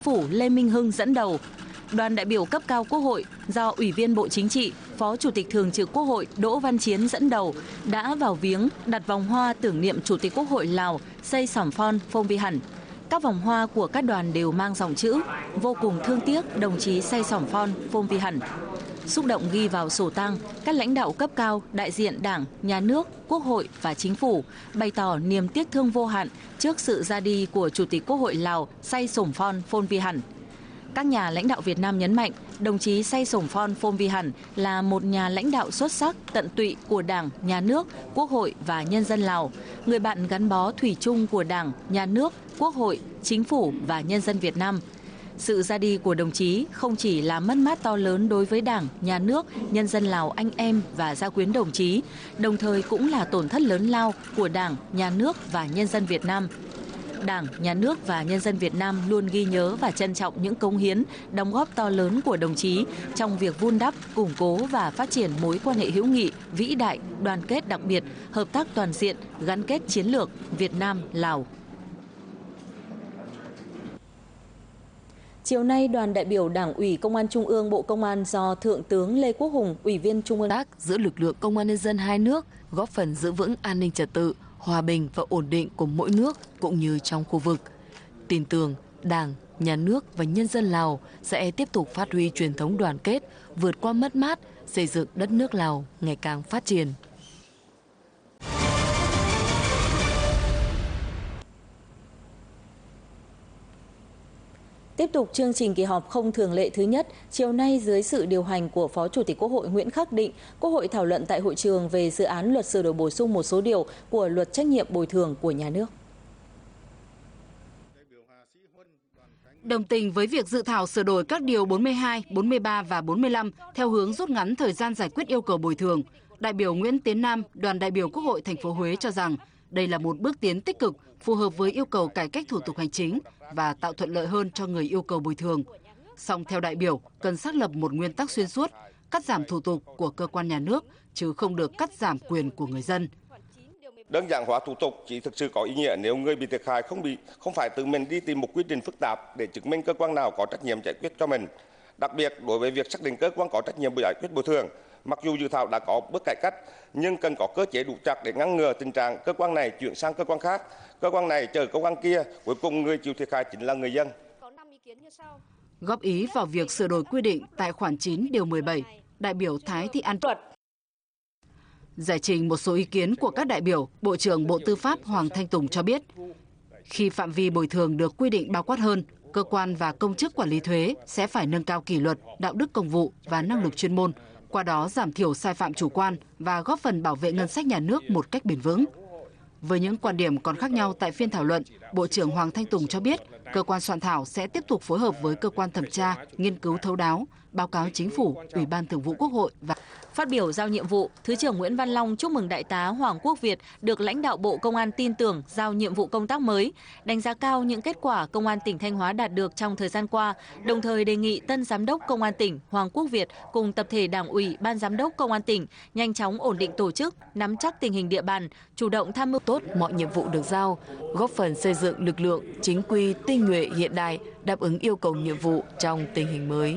Phủ Lê Minh Hưng dẫn đầu. Đoàn đại biểu cấp cao Quốc hội do Ủy viên Bộ Chính trị, Phó Chủ tịch Thường trực Quốc hội Đỗ Văn Chiến dẫn đầu đã vào viếng đặt vòng hoa tưởng niệm Chủ tịch Quốc hội Lào Say Sỏm Phon Phong Vi Hẳn. Các vòng hoa của các đoàn đều mang dòng chữ vô cùng thương tiếc đồng chí Say Sỏm Phon Phong Vi Hẳn. Xúc động ghi vào sổ tang, các lãnh đạo cấp cao, đại diện Đảng, Nhà nước, Quốc hội và Chính phủ bày tỏ niềm tiếc thương vô hạn trước sự ra đi của Chủ tịch Quốc hội Lào Say Sỏm Phon Phong Vi Hẳn. Các nhà lãnh đạo Việt Nam nhấn mạnh, đồng chí Say Sỏm Phon Phong Vi Hẳn là một nhà lãnh đạo xuất sắc, tận tụy của Đảng, Nhà nước, Quốc hội và nhân dân Lào, người bạn gắn bó thủy chung của Đảng, Nhà nước, Quốc hội, Chính phủ và nhân dân Việt Nam. Sự ra đi của đồng chí không chỉ là mất mát to lớn đối với Đảng, Nhà nước, nhân dân Lào anh em và gia quyến đồng chí, đồng thời cũng là tổn thất lớn lao của Đảng, Nhà nước và nhân dân Việt Nam. Đảng, Nhà nước và nhân dân Việt Nam luôn ghi nhớ và trân trọng những cống hiến, đóng góp to lớn của đồng chí trong việc vun đắp, củng cố và phát triển mối quan hệ hữu nghị, vĩ đại, đoàn kết đặc biệt, hợp tác toàn diện, gắn kết chiến lược Việt Nam-Lào. Chiều nay, đoàn đại biểu Đảng ủy Công an Trung ương Bộ Công an do Thượng tướng Lê Quốc Hùng, Ủy viên Trung ương Đảng giữa lực lượng công an nhân dân hai nước góp phần giữ vững an ninh trật tự, hòa bình và ổn định của mỗi nước cũng như trong khu vực. Tin tưởng Đảng, Nhà nước và nhân dân Lào sẽ tiếp tục phát huy truyền thống đoàn kết, vượt qua mất mát, xây dựng đất nước Lào ngày càng phát triển. Tiếp tục chương trình kỳ họp không thường lệ thứ nhất, chiều nay dưới sự điều hành của Phó Chủ tịch Quốc hội Nguyễn Khắc Định, Quốc hội thảo luận tại hội trường về dự án luật sửa đổi bổ sung một số điều của Luật Trách nhiệm bồi thường của nhà nước. Đồng tình với việc dự thảo sửa đổi các điều 42, 43 và 45 theo hướng rút ngắn thời gian giải quyết yêu cầu bồi thường, đại biểu Nguyễn Tiến Nam, đoàn đại biểu Quốc hội thành phố Huế cho rằng đây là một bước tiến tích cực, phù hợp với yêu cầu cải cách thủ tục hành chính và tạo thuận lợi hơn cho người yêu cầu bồi thường. Song theo đại biểu, cần xác lập một nguyên tắc xuyên suốt, cắt giảm thủ tục của cơ quan nhà nước, chứ không được cắt giảm quyền của người dân. Đơn giản hóa thủ tục chỉ thực sự có ý nghĩa nếu người bị thiệt hại không phải tự mình đi tìm một quy trình phức tạp để chứng minh cơ quan nào có trách nhiệm giải quyết cho mình. Đặc biệt đối với việc xác định cơ quan có trách nhiệm giải quyết bồi thường, mặc dù dự thảo đã có bước cải cách nhưng cần có cơ chế đủ chặt để ngăn ngừa tình trạng cơ quan này chuyển sang cơ quan khác, cơ quan này chờ cơ quan kia, cuối cùng người chịu thiệt hại chính là người dân. Góp ý vào việc sửa đổi quy định tại khoản 9 điều 17, đại biểu Thái Thị An giải trình một số ý kiến của các đại biểu, Bộ trưởng Bộ Tư pháp Hoàng Thanh Tùng cho biết, khi phạm vi bồi thường được quy định bao quát hơn, cơ quan và công chức quản lý thuế sẽ phải nâng cao kỷ luật, đạo đức công vụ và năng lực chuyên môn, qua đó giảm thiểu sai phạm chủ quan và góp phần bảo vệ ngân sách nhà nước một cách bền vững. Với những quan điểm còn khác nhau tại phiên thảo luận, Bộ trưởng Hoàng Thanh Tùng cho biết, cơ quan soạn thảo sẽ tiếp tục phối hợp với cơ quan thẩm tra, nghiên cứu thấu đáo, báo cáo Chính phủ, Ủy ban Thường vụ Quốc hội và phát biểu giao nhiệm vụ, Thứ trưởng Nguyễn Văn Long chúc mừng Đại tá Hoàng Quốc Việt được lãnh đạo Bộ Công an tin tưởng giao nhiệm vụ công tác mới, đánh giá cao những kết quả Công an tỉnh Thanh Hóa đạt được trong thời gian qua, đồng thời đề nghị tân Giám đốc Công an tỉnh Hoàng Quốc Việt cùng tập thể Đảng ủy, Ban Giám đốc Công an tỉnh nhanh chóng ổn định tổ chức, nắm chắc tình hình địa bàn, chủ động tham mưu tốt mọi nhiệm vụ được giao, góp phần xây dựng lực lượng chính quy, tinh nhuệ, hiện đại, đáp ứng yêu cầu nhiệm vụ trong tình hình mới.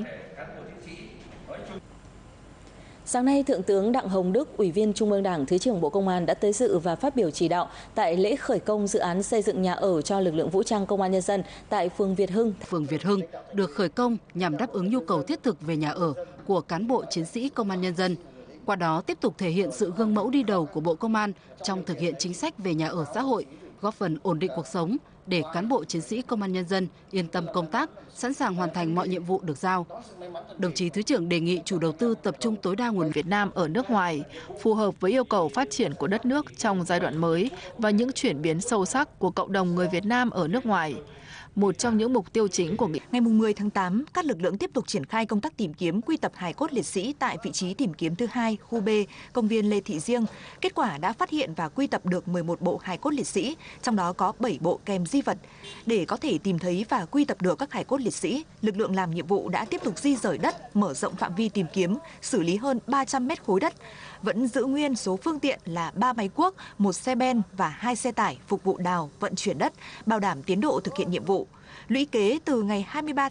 Sáng nay, Thượng tướng Đặng Hồng Đức, Ủy viên Trung ương Đảng, Thứ trưởng Bộ Công an đã tới dự và phát biểu chỉ đạo tại lễ khởi công dự án xây dựng nhà ở cho lực lượng vũ trang Công an Nhân dân tại phường Việt Hưng. Phường Việt Hưng được khởi công nhằm đáp ứng nhu cầu thiết thực về nhà ở của cán bộ chiến sĩ Công an Nhân dân. Qua đó tiếp tục thể hiện sự gương mẫu đi đầu của Bộ Công an trong thực hiện chính sách về nhà ở xã hội, góp phần ổn định cuộc sống để cán bộ chiến sĩ Công an Nhân dân yên tâm công tác, sẵn sàng hoàn thành mọi nhiệm vụ được giao. Đồng chí Thứ trưởng đề nghị chủ đầu tư tập trung tối đa nguồn Việt Nam ở nước ngoài, phù hợp với yêu cầu phát triển của đất nước trong giai đoạn mới và những chuyển biến sâu sắc của cộng đồng người Việt Nam ở nước ngoài. Một trong những mục tiêu chính của ngày 10 tháng 8, các lực lượng tiếp tục triển khai công tác tìm kiếm quy tập hài cốt liệt sĩ tại vị trí tìm kiếm thứ 2, khu B, công viên Lê Thị Riêng. Kết quả đã phát hiện và quy tập được 11 bộ hài cốt liệt sĩ, trong đó có 7 bộ kèm di vật. Để có thể tìm thấy và quy tập được các hài cốt liệt sĩ, lực lượng làm nhiệm vụ đã tiếp tục di rời đất, mở rộng phạm vi tìm kiếm, xử lý hơn 300 mét khối đất. Vẫn giữ nguyên số phương tiện là 3 máy cuốc, 1 xe ben và 2 xe tải phục vụ đào, vận chuyển đất, bảo đảm tiến độ thực hiện nhiệm vụ. Lũy kế từ ngày 23